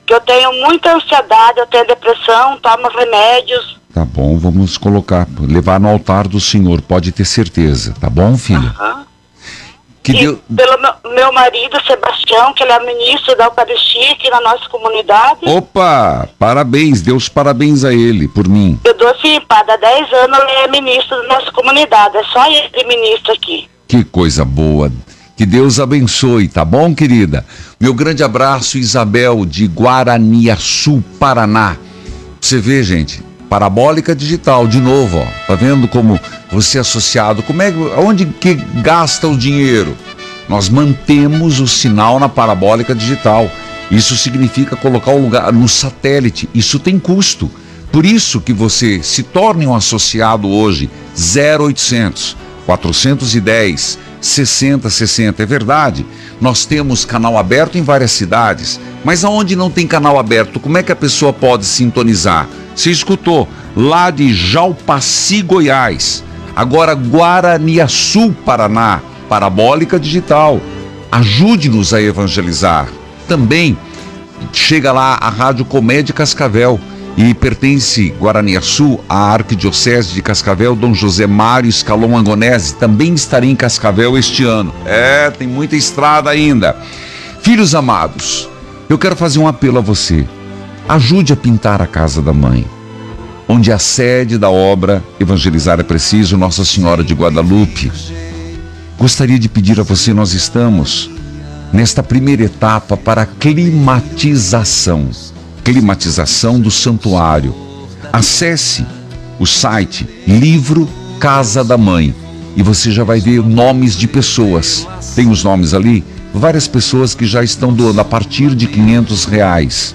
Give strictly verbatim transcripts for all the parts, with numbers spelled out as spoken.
que eu tenho muita ansiedade, eu tenho depressão, tomo remédios. Tá bom, vamos colocar, levar no altar do Senhor, pode ter certeza, tá bom, filha? Uhum. Que e Deus... pelo meu, meu marido, Sebastião, que ele é ministro da Eucaristia aqui na nossa comunidade. Opa, parabéns, Deus parabéns a ele, por mim. Eu dou assim, padre, há dez anos ele é ministro da nossa comunidade, é só ele ministro aqui. Que coisa boa, que Deus abençoe, tá bom, querida? Meu grande abraço, Isabel, de Guaraniaçu, Paraná. Você vê, gente, parabólica digital, de novo, ó, tá vendo como você é associado, como é, onde que gasta o dinheiro? Nós mantemos o sinal na parabólica digital, isso significa colocar o lugar no satélite, isso tem custo, por isso que você se torne um associado hoje, zero oitocentos, quatrocentos e dez, sessenta sessenta, é verdade, nós temos canal aberto em várias cidades, mas aonde não tem canal aberto, como é que a pessoa pode sintonizar? Você escutou, lá de Jalpaci, Goiás, agora Guaraniaçu, Paraná, parabólica digital, ajude-nos a evangelizar. Também chega lá a Rádio Comédia Cascavel e pertence Guaraniaçu à Arquidiocese de Cascavel, Dom José Mário Scalon Angonese, também estarei em Cascavel este ano. É, tem muita estrada ainda. Filhos amados, eu quero fazer um apelo a você. Ajude a pintar a casa da mãe, onde a sede da obra Evangelizar é Preciso, Nossa Senhora de Guadalupe. Gostaria de pedir a você, nós estamos nesta primeira etapa para a climatização, climatização do santuário. Acesse o site Livro Casa da Mãe e você já vai ver nomes de pessoas. Tem os nomes ali? Várias pessoas que já estão doando a partir de quinhentos reais.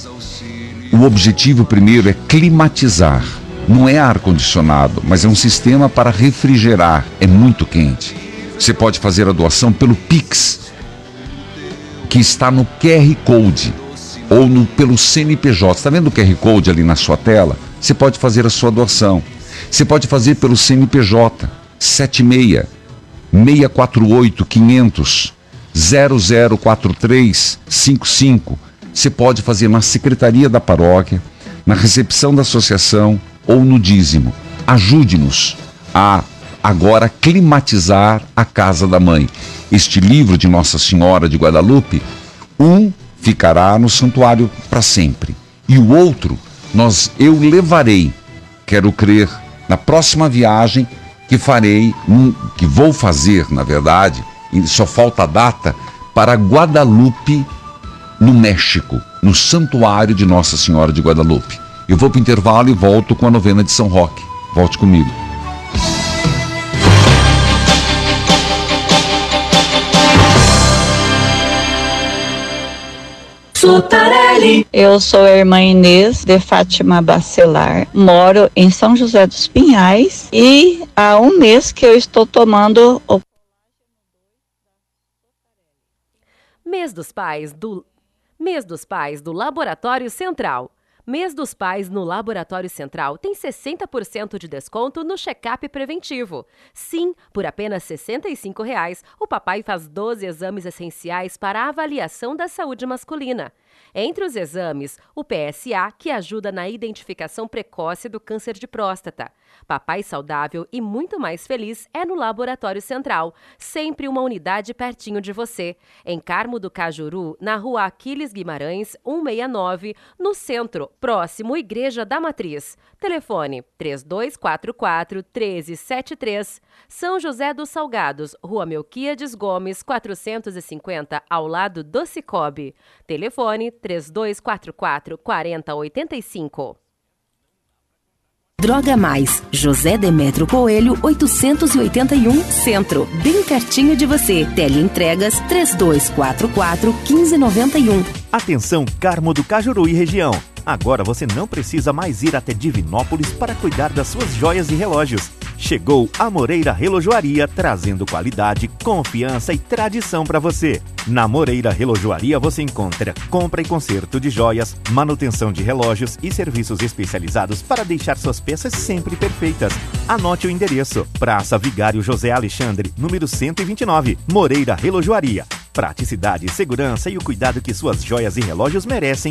O objetivo primeiro é climatizar. Não é ar-condicionado, mas é um sistema para refrigerar. É muito quente. Você pode fazer a doação pelo Pix, que está no Q R Code, ou no, pelo C N P J. Está vendo o Q R Code ali na sua tela? Você pode fazer a sua doação. Você pode fazer pelo C N P J sete seis, seis quatro oito, quinhentos, zero zero quatro três cinco cinco. Você pode fazer na secretaria da paróquia, na recepção da associação ou no dízimo. Ajude-nos a agora climatizar a casa da mãe. Este livro de Nossa Senhora de Guadalupe, um ficará no santuário para sempre. E o outro, nós, eu levarei, quero crer, na próxima viagem que farei, um, que vou fazer, na verdade, e só falta a data, para Guadalupe, no México, no santuário de Nossa Senhora de Guadalupe. Eu vou para o intervalo e volto com a novena de São Roque. Volte comigo. Sutarelli. Eu sou a irmã Inês de Fátima Bacelar, moro em São José dos Pinhais e há um mês que eu estou tomando o Mês dos Pais do Mês dos Pais do Laboratório Central. Mês dos Pais no Laboratório Central tem sessenta por cento de desconto no check-up preventivo. Sim, por apenas sessenta e cinco reais, o papai faz doze exames essenciais para a avaliação da saúde masculina. Entre os exames, o P S A, que ajuda na identificação precoce do câncer de próstata. Papai saudável e muito mais feliz é no Laboratório Central, sempre uma unidade pertinho de você. Em Carmo do Cajuru, na rua Aquiles Guimarães, cento e sessenta e nove, no centro, próximo Igreja da Matriz. Telefone três dois quatro quatro, um três sete três. São José dos Salgados, Rua Melquíades Gomes, quatrocentos e cinquenta, ao lado do Cicobi. Telefone três dois quatro quatro, quatro zero oito cinco. Droga Mais, José Demétrio Coelho, oitocentos e oitenta e um, Centro, bem pertinho de você. Teleentregas três dois quatro quatro, um cinco nove um. Atenção, Carmo do Cajuru e região. Agora você não precisa mais ir até Divinópolis para cuidar das suas joias e relógios. Chegou a Moreira Relojoaria, trazendo qualidade, confiança e tradição para você. Na Moreira Relojoaria você encontra compra e conserto de joias, manutenção de relógios e serviços especializados para deixar suas peças sempre perfeitas. Anote o endereço: Praça Vigário José Alexandre, número cento e vinte e nove, Moreira Relojoaria. Praticidade, segurança e o cuidado que suas joias e relógios merecem